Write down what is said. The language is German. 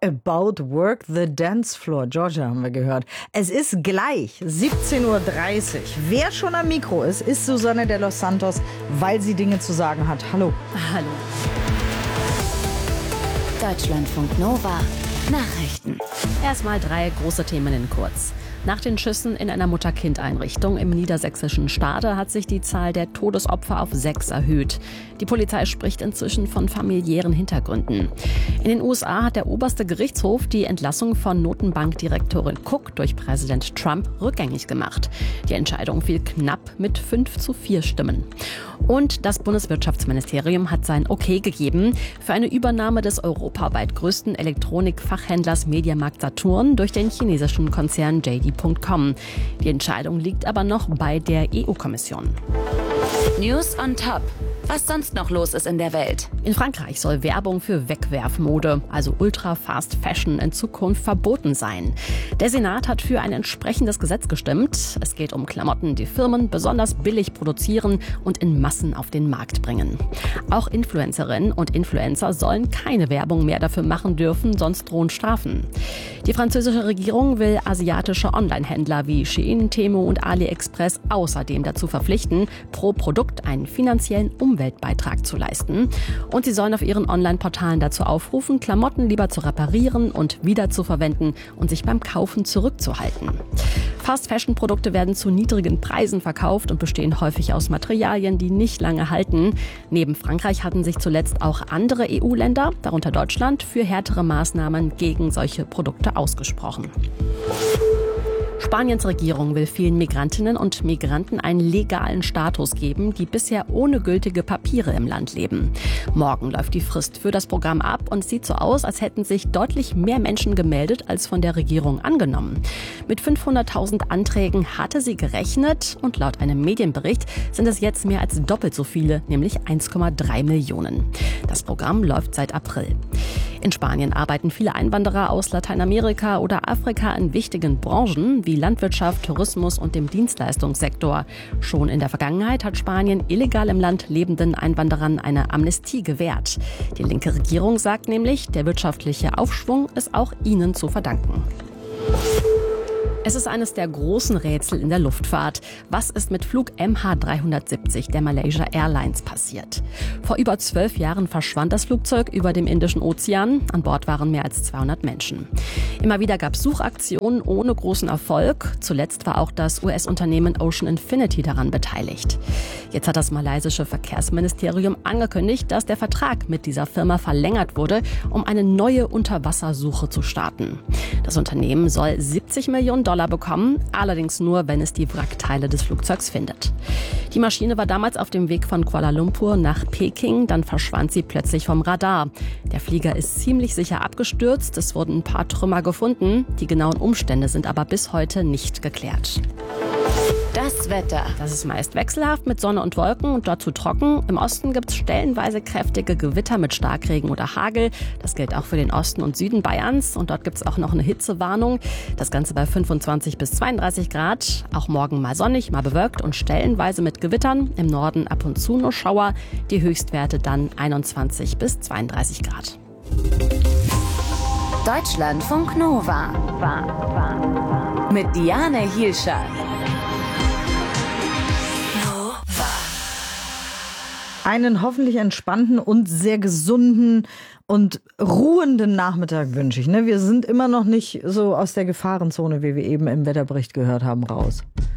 About Work the Dance Floor. Georgia haben wir gehört. Es ist gleich 17:30 Uhr. Wer schon am Mikro ist Susanne de los Santos, weil sie Dinge zu sagen hat. Hallo. Hallo. Deutschlandfunk Nova. Nachrichten. Erstmal 3 große Themen in kurz. Nach den Schüssen in einer Mutter-Kind-Einrichtung im niedersächsischen Stade hat sich die Zahl der Todesopfer auf 6 erhöht. Die Polizei spricht inzwischen von familiären Hintergründen. In den USA hat der oberste Gerichtshof die Entlassung von Notenbankdirektorin Cook durch Präsident Trump rückgängig gemacht. Die Entscheidung fiel knapp mit 5:4 Stimmen. Und das Bundeswirtschaftsministerium hat sein Okay gegeben für eine Übernahme des europaweit größten Elektronikfachhändlers Mediamarkt Saturn durch den chinesischen Konzern JD.com. Die Entscheidung liegt aber noch bei der EU-Kommission. News on Top. Was sonst noch los ist in der Welt. In Frankreich soll Werbung für Wegwerfmode, also Ultra-Fast Fashion, in Zukunft verboten sein. Der Senat hat für ein entsprechendes Gesetz gestimmt. Es geht um Klamotten, die Firmen besonders billig produzieren und in Massen auf den Markt bringen. Auch Influencerinnen und Influencer sollen keine Werbung mehr dafür machen dürfen, sonst drohen Strafen. Die französische Regierung will asiatische Online-Händler wie Shein, Temu und AliExpress außerdem dazu verpflichten, pro Produkt einen finanziellen Umweltbeitrag zu leisten. Und sie sollen auf ihren Online-Portalen dazu aufrufen, Klamotten lieber zu reparieren und wiederzuverwenden und sich beim Kaufen zurückzuhalten. Fast-Fashion-Produkte werden zu niedrigen Preisen verkauft und bestehen häufig aus Materialien, die nicht lange halten. Neben Frankreich hatten sich zuletzt auch andere EU-Länder, darunter Deutschland, für härtere Maßnahmen gegen solche Produkte ausgesprochen. Spaniens Regierung will vielen Migrantinnen und Migranten einen legalen Status geben, die bisher ohne gültige Papiere im Land leben. Morgen läuft die Frist für das Programm ab und es sieht so aus, als hätten sich deutlich mehr Menschen gemeldet, als von der Regierung angenommen. Mit 500.000 Anträgen hatte sie gerechnet und laut einem Medienbericht sind es jetzt mehr als doppelt so viele, nämlich 1,3 Millionen. Das Programm läuft seit April. In Spanien arbeiten viele Einwanderer aus Lateinamerika oder Afrika in wichtigen Branchen wie Landwirtschaft, Tourismus und dem Dienstleistungssektor. Schon in der Vergangenheit hat Spanien illegal im Land lebenden Einwanderern eine Amnestie gewährt. Die linke Regierung sagt nämlich, der wirtschaftliche Aufschwung ist auch ihnen zu verdanken. Es ist eines der großen Rätsel in der Luftfahrt. Was ist mit Flug MH370 der Malaysia Airlines passiert? Vor über 12 Jahren verschwand das Flugzeug über dem Indischen Ozean. An Bord waren mehr als 200 Menschen. Immer wieder gab es Suchaktionen ohne großen Erfolg. Zuletzt war auch das US-Unternehmen Ocean Infinity daran beteiligt. Jetzt hat das malaysische Verkehrsministerium angekündigt, dass der Vertrag mit dieser Firma verlängert wurde, um eine neue Unterwassersuche zu starten. Das Unternehmen soll 70 Millionen Dollar bekommen, allerdings nur, wenn es die Wrackteile des Flugzeugs findet. Die Maschine war damals auf dem Weg von Kuala Lumpur nach Peking, dann verschwand sie plötzlich vom Radar. Der Flieger ist ziemlich sicher abgestürzt, es wurden ein paar Trümmer gefunden, die genauen Umstände sind aber bis heute nicht geklärt. Das Wetter. Das ist meist wechselhaft mit Sonne und Wolken und dazu trocken. Im Osten gibt es stellenweise kräftige Gewitter mit Starkregen oder Hagel. Das gilt auch für den Osten und Süden Bayerns. Und dort gibt es auch noch eine Hitzewarnung. Das Ganze bei 25 bis 32 Grad. Auch morgen mal sonnig, mal bewölkt und stellenweise mit Gewittern. Im Norden ab und zu nur Schauer. Die Höchstwerte dann 21 bis 32 Grad. Deutschlandfunk Nova. Mit Diane Hielscher. Einen hoffentlich entspannten und sehr gesunden und ruhenden Nachmittag wünsche ich. Wir sind immer noch nicht so aus der Gefahrenzone, wie wir eben im Wetterbericht gehört haben, raus.